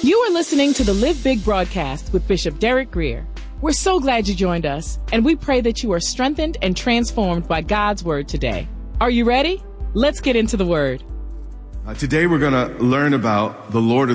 You are listening to the Live Big broadcast with Bishop Derek Grier. We're so glad you joined us, and we pray that you are strengthened and transformed by God's word today. Are you ready? Let's get into the word. Today we're going to learn about the Lord of